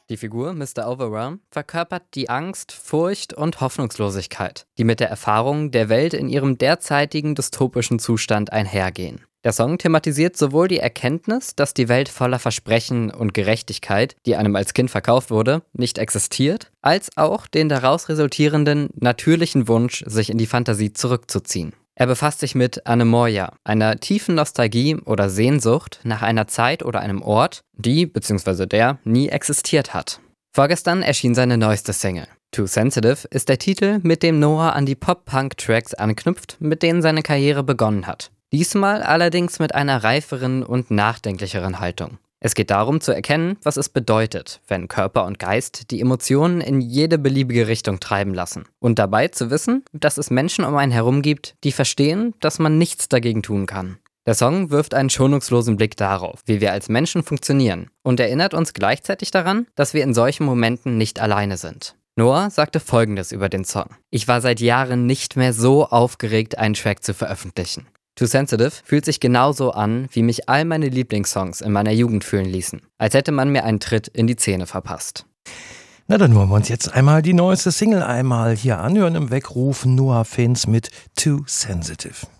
Die Figur Mr. Overwhelm verkörpert die Angst, Furcht und Hoffnungslosigkeit, die mit der Erfahrung der Welt in ihrem derzeitigen dystopischen Zustand einhergehen. Der Song thematisiert sowohl die Erkenntnis, dass die Welt voller Versprechen und Gerechtigkeit, die einem als Kind verkauft wurde, nicht existiert, als auch den daraus resultierenden natürlichen Wunsch, sich in die Fantasie zurückzuziehen. Er befasst sich mit Anemoia, einer tiefen Nostalgie oder Sehnsucht nach einer Zeit oder einem Ort, die bzw. der nie existiert hat. Vorgestern erschien seine neueste Single. Too Sensitive ist der Titel, mit dem Noah an die Pop-Punk-Tracks anknüpft, mit denen seine Karriere begonnen hat. Diesmal allerdings mit einer reiferen und nachdenklicheren Haltung. Es geht darum zu erkennen, was es bedeutet, wenn Körper und Geist die Emotionen in jede beliebige Richtung treiben lassen. Und dabei zu wissen, dass es Menschen um einen herum gibt, die verstehen, dass man nichts dagegen tun kann. Der Song wirft einen schonungslosen Blick darauf, wie wir als Menschen funktionieren und erinnert uns gleichzeitig daran, dass wir in solchen Momenten nicht alleine sind. Noah sagte Folgendes über den Song: Ich war seit Jahren nicht mehr so aufgeregt, einen Track zu veröffentlichen. Too Sensitive fühlt sich genauso an, wie mich all meine Lieblingssongs in meiner Jugend fühlen ließen. Als hätte man mir einen Tritt in die Zähne verpasst. Na, dann wollen wir uns jetzt einmal die neueste Single hier anhören im Weckruf. Noah Fins mit Too Sensitive.